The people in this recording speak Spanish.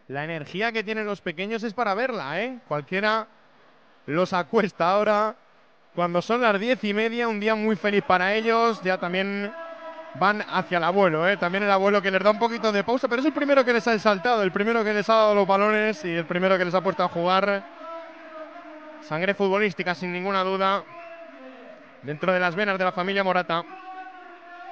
La energía que tienen los pequeños es para verla, ¿eh? Cualquiera los acuesta ahora. Cuando son las 10:30, un día muy feliz para ellos. Ya también van hacia el abuelo, ¿eh? También el abuelo que les da un poquito de pausa, pero es el primero que les ha exaltado, el primero que les ha dado los balones y el primero que les ha puesto a jugar. Sangre futbolística, sin ninguna duda, dentro de las venas de la familia Morata.